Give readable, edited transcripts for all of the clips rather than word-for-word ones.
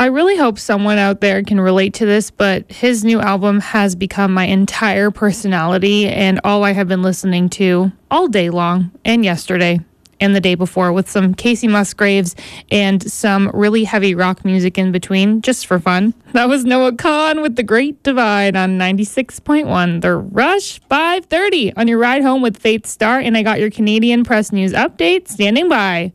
really hope someone out there can relate to this, but his new album has become my entire personality and all I have been listening to all day long and yesterday and the day before, with some Casey Musgraves and some really heavy rock music in between, just for fun. That was Noah Kahan with The Great Divide on 96.1. The Rush 5:30 on your ride home with Faith Starr, and I got your Canadian Press News update standing by.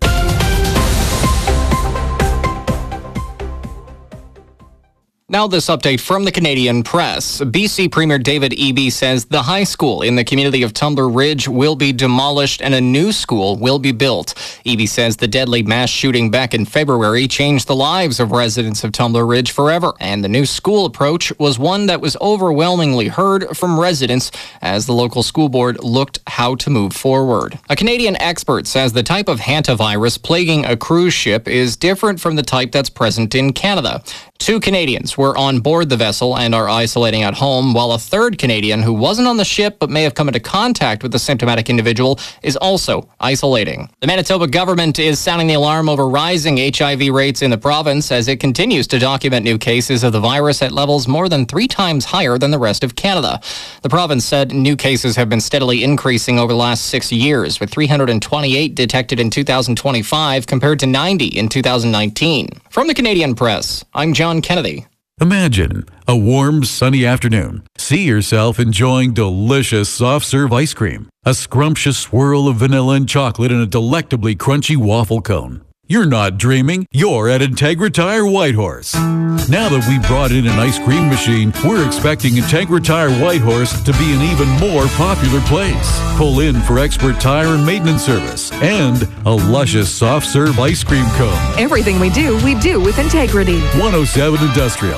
Now this update from the Canadian Press. BC Premier David Eby says the high school in the community of Tumbler Ridge will be demolished and a new school will be built. Eby says the deadly mass shooting back in February changed the lives of residents of Tumbler Ridge forever, and the new school approach was one that was overwhelmingly heard from residents as the local school board looked how to move forward. A Canadian expert says the type of hantavirus plaguing a cruise ship is different from the type that's present in Canada. 2 Canadians were on board the vessel and are isolating at home, while a third Canadian who wasn't on the ship but may have come into contact with the symptomatic individual is also isolating. The Manitoba government is sounding the alarm over rising HIV rates in the province as it continues to document new cases of the virus at levels more than 3 times higher than the rest of Canada. The province said new cases have been steadily increasing over the last 6 years, with 328 detected in 2025 compared to 90 in 2019. From the Canadian Press, I'm John Kennedy. Imagine a warm, sunny afternoon. See yourself enjoying delicious soft-serve ice cream, a scrumptious swirl of vanilla and chocolate in a delectably crunchy waffle cone. You're not dreaming. You're at Integra Tire Whitehorse. Now that we brought in an ice cream machine, we're expecting Integra Tire Whitehorse to be an even more popular place. Pull in for expert tire and maintenance service and a luscious soft-serve ice cream cone. Everything we do with integrity. 107 Industrial.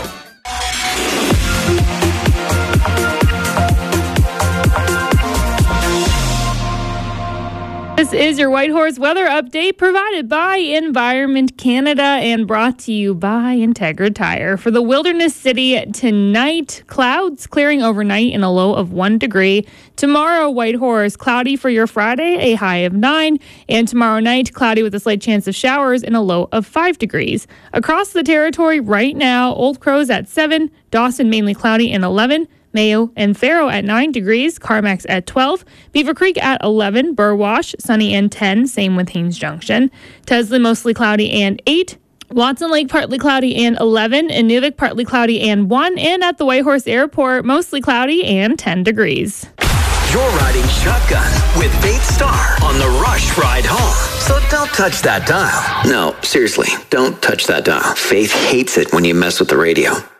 This is your Whitehorse weather update provided by Environment Canada and brought to you by Integra Tire. For the Wilderness City tonight, clouds clearing overnight in a low of 1 degree. Tomorrow, Whitehorse, cloudy for your Friday, a high of 9. And tomorrow night, cloudy with a slight chance of showers in a low of 5 degrees. Across the territory right now, Old Crow's at 7, Dawson mainly cloudy and 11. Mayo and Faro at 9 degrees, Carmack's at 12, Beaver Creek at 11, Burwash, sunny and 10, same with Haines Junction, Teslin mostly cloudy and 8, Watson Lake partly cloudy and 11, Inuvik partly cloudy and 1, and at the Whitehorse Airport mostly cloudy and 10 degrees. You're riding shotgun with Faith Starr on the Rush Ride Home. So don't touch that dial. No, seriously, don't touch that dial. Faith hates it when you mess with the radio.